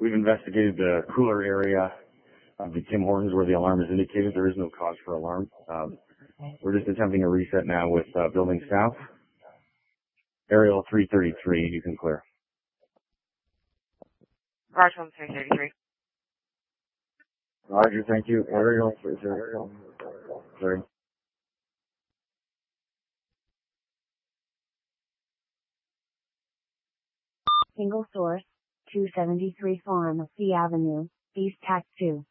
We've investigated the cooler area of the Tim Hortons where the alarm is indicated. There is no cause for alarm. We're just attempting a reset now with building staff. Aerial 333, you can clear. Roger 333. Roger, thank you. Aerial 333. Clearing. Single source, 273 Pharmacy Avenue, East Tac 2.